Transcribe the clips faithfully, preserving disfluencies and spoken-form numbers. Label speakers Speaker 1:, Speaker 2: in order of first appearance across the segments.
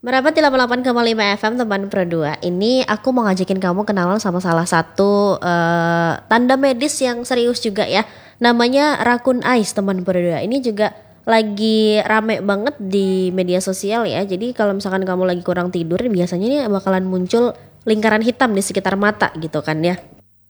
Speaker 1: Merapati delapan puluh delapan koma lima F M teman Pro dua. Ini aku mau ngajakin kamu kenalan sama salah satu uh, tanda medis yang serius juga ya. Namanya Raccoon Eyes teman Pro dua. Ini juga lagi rame banget di media sosial ya. Jadi kalau misalkan kamu lagi kurang tidur, biasanya ini bakalan muncul lingkaran hitam di sekitar mata gitu kan ya.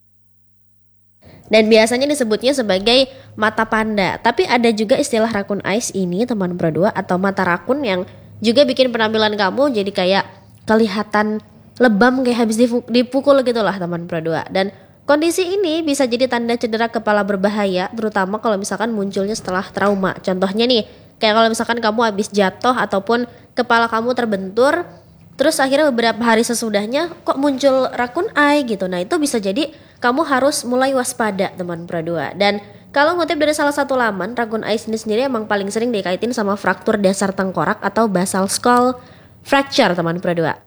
Speaker 1: Dan biasanya disebutnya sebagai mata panda. Tapi ada juga istilah Raccoon Eyes ini teman Pro dua atau mata rakun yang juga bikin penampilan kamu jadi kayak kelihatan lebam kayak habis dipukul gitu lah teman Pro dua. Dan kondisi ini bisa jadi tanda cedera kepala berbahaya, terutama kalau misalkan munculnya setelah trauma. Contohnya nih, kayak kalau misalkan kamu habis jatuh ataupun kepala kamu terbentur, terus akhirnya beberapa hari sesudahnya kok muncul raccoon eye gitu. Nah itu bisa jadi kamu harus mulai waspada teman Pro dua. Dan kalau ngutip dari salah satu laman, Raccoon Eyes ini sendiri emang paling sering dikaitin sama fraktur dasar tengkorak atau basal skull fracture teman Pro dua.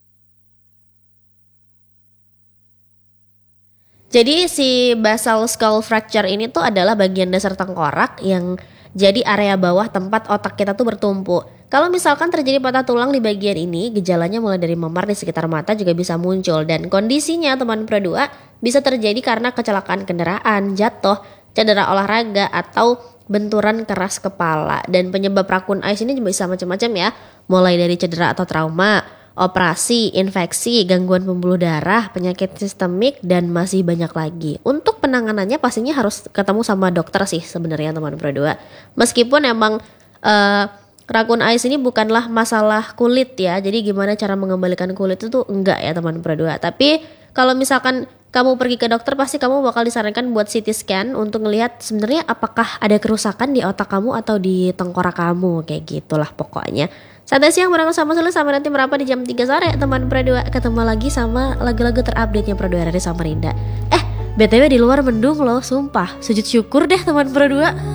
Speaker 1: Jadi si basal skull fracture ini tuh adalah bagian dasar tengkorak yang jadi area bawah tempat otak kita tuh bertumpu. Kalau misalkan terjadi patah tulang di bagian ini, gejalanya mulai dari memar di sekitar mata juga bisa muncul. Dan kondisinya teman Pro dua bisa terjadi karena kecelakaan kendaraan, jatuh, cedera olahraga, atau benturan keras kepala. Dan penyebab Raccoon Eyes ini bisa macam-macam ya, mulai dari cedera atau trauma, operasi, infeksi, gangguan pembuluh darah, penyakit sistemik, dan masih banyak lagi. Untuk penanganannya pastinya harus ketemu sama dokter sih sebenarnya teman Pro dua. Meskipun emang uh, Raccoon Eyes ini bukanlah masalah kulit ya, jadi gimana cara mengembalikan kulit itu tuh enggak ya teman Pro dua. Tapi kalau misalkan kamu pergi ke dokter, pasti kamu bakal disarankan buat C T scan untuk ngelihat sebenarnya apakah ada kerusakan di otak kamu atau di tengkorak kamu, kayak gitulah pokoknya. Santai siang bareng sama Sulu sampai nanti merapat di jam tiga sore teman Pro dua. Ketemu lagi sama lagu-lagu terupdate-nya Pro dua dari Samarinda. Eh, B T W di luar mendung loh, sumpah. Sujud syukur deh teman Pro dua.